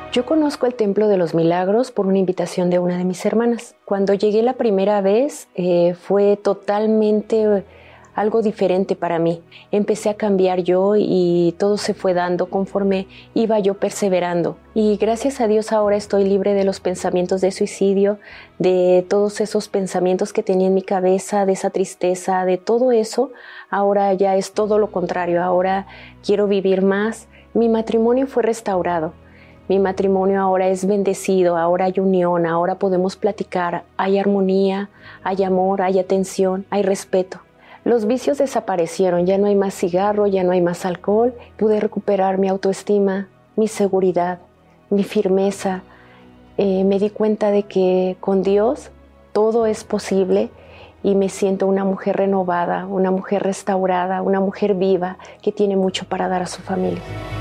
Yo conozco el Templo de los Milagros por una invitación de una de mis hermanas. Cuando llegué la primera vez fue totalmente algo diferente para mí. Empecé a cambiar yo y todo se fue dando conforme iba yo perseverando. Y gracias a Dios ahora estoy libre de los pensamientos de suicidio, de todos esos pensamientos que tenía en mi cabeza, de esa tristeza, de todo eso. Ahora ya es todo lo contrario. Ahora quiero vivir más. Mi matrimonio fue restaurado. Mi matrimonio ahora es bendecido, ahora hay unión, ahora podemos platicar, hay armonía, hay amor, hay atención, hay respeto. Los vicios desaparecieron, ya no hay más cigarro, ya no hay más alcohol. Pude recuperar mi autoestima, mi seguridad, mi firmeza. Me di cuenta de que con Dios todo es posible y me siento una mujer renovada, una mujer restaurada, una mujer viva que tiene mucho para dar a su familia.